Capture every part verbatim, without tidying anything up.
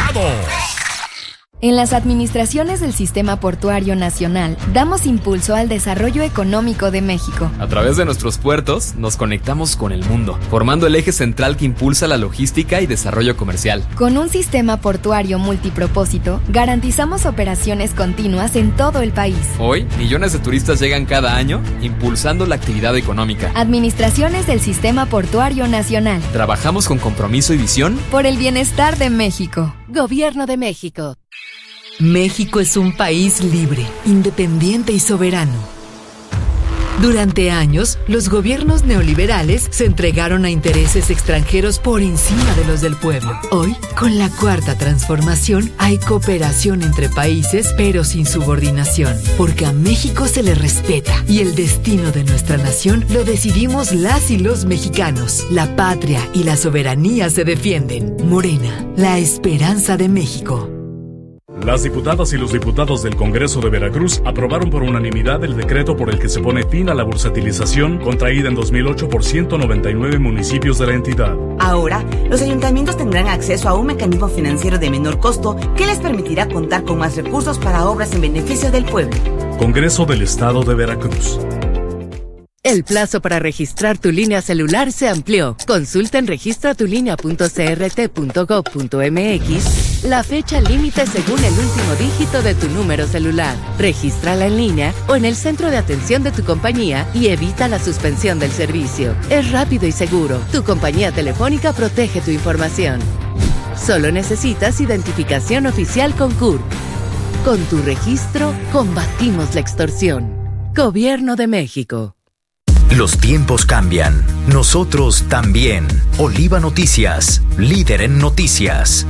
Estado. En las administraciones del Sistema Portuario Nacional, damos impulso al desarrollo económico de México. A través de nuestros puertos, nos conectamos con el mundo, formando el eje central que impulsa la logística y desarrollo comercial. Con un sistema portuario multipropósito, garantizamos operaciones continuas en todo el país. Hoy, millones de turistas llegan cada año, impulsando la actividad económica. Administraciones del Sistema Portuario Nacional. Trabajamos con compromiso y visión por el bienestar de México. Gobierno de México. México es un país libre, independiente y soberano. Durante años, los gobiernos neoliberales se entregaron a intereses extranjeros por encima de los del pueblo. Hoy, con la Cuarta Transformación, hay cooperación entre países, pero sin subordinación, porque a México se le respeta y el destino de nuestra nación lo decidimos las y los mexicanos. La patria y la soberanía se defienden. Morena, la esperanza de México. Las diputadas y los diputados del Congreso de Veracruz aprobaron por unanimidad el decreto por el que se pone fin a la bursatilización contraída en dos mil ocho por ciento noventa y nueve municipios de la entidad. Ahora, los ayuntamientos tendrán acceso a un mecanismo financiero de menor costo que les permitirá contar con más recursos para obras en beneficio del pueblo. Congreso del Estado de Veracruz. El plazo para registrar tu línea celular se amplió. Consulta en registra tu línea punto c r t punto gob punto m x la fecha límite según el último dígito de tu número celular. Regístrala en línea o en el centro de atención de tu compañía y evita la suspensión del servicio. Es rápido y seguro. Tu compañía telefónica protege tu información. Solo necesitas identificación oficial con C U R. Con tu registro, combatimos la extorsión. Gobierno de México. Los tiempos cambian, nosotros también. Oliva Noticias, líder en noticias.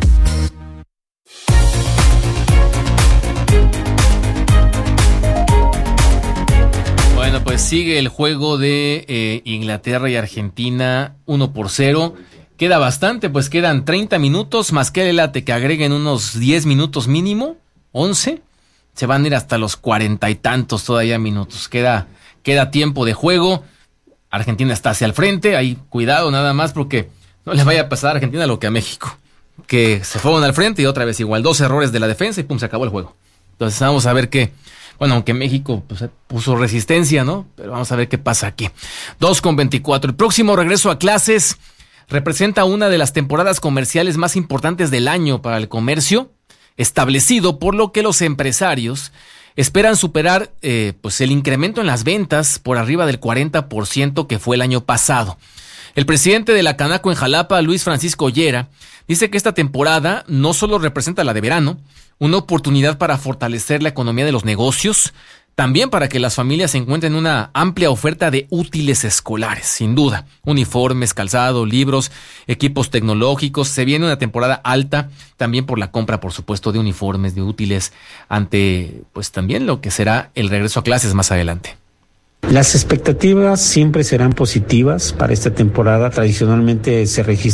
Bueno, pues sigue el juego de eh, Inglaterra y Argentina uno por cero. Queda bastante, pues quedan treinta minutos, más que el late que agreguen unos diez minutos mínimo, once. Se van a ir hasta los cuarenta y tantos todavía minutos. Queda... Queda tiempo de juego. Argentina está hacia el frente. Ahí cuidado nada más porque no le vaya a pasar a Argentina lo que a México. Que se fueron al frente y otra vez igual. Dos errores de la defensa y pum, se acabó el juego. Entonces vamos a ver qué... Bueno, aunque México pues, puso resistencia, ¿no? Pero vamos a ver qué pasa aquí. dos con veinticuatro. El próximo regreso a clases representa una de las temporadas comerciales más importantes del año para el comercio establecido, por lo que los empresarios esperan superar eh, pues el incremento en las ventas por arriba del cuarenta por ciento que fue el año pasado. El presidente de la Canaco en Jalapa, Luis Francisco Ollera, dice que esta temporada no solo representa la de verano, una oportunidad para fortalecer la economía de los negocios, también para que las familias encuentren una amplia oferta de útiles escolares, sin duda. Uniformes, calzado, libros, equipos tecnológicos. Se viene una temporada alta también por la compra, por supuesto, de uniformes, de útiles, ante pues también lo que será el regreso a clases más adelante. Las expectativas siempre serán positivas para esta temporada. Tradicionalmente se registra